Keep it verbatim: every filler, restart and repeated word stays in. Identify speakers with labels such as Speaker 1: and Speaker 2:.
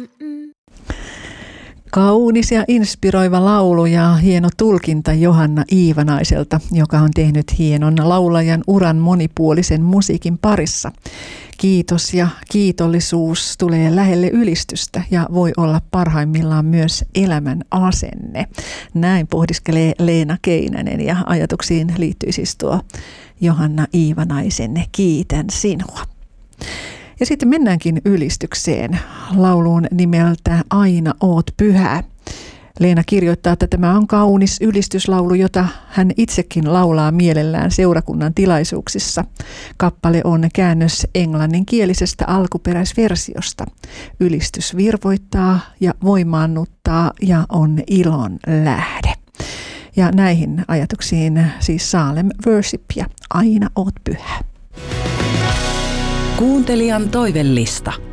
Speaker 1: Kaunis ja inspiroiva laulu ja hieno tulkinta Johanna Iivanaiselta, joka on tehnyt hienon laulajan uran monipuolisen musiikin parissa. Kiitos ja kiitollisuus tulee lähelle ylistystä ja voi olla parhaimmillaan myös elämän asenne. Näin pohdiskelee Leena Keinänen ja ajatuksiin liittyy siis tuo Johanna Iivanaisen Kiitän sinua. Ja sitten mennäänkin ylistykseen lauluun nimeltä Aina oot pyhä. Leena kirjoittaa, että tämä on kaunis ylistyslaulu, jota hän itsekin laulaa mielellään seurakunnan tilaisuuksissa. Kappale on käännös englanninkielisestä alkuperäisversiosta. Ylistys virvoittaa ja voimaannuttaa ja on ilon lähde. Ja näihin ajatuksiin siis Salem Worship ja Aina oot pyhä.
Speaker 2: Kuuntelijan toivellista.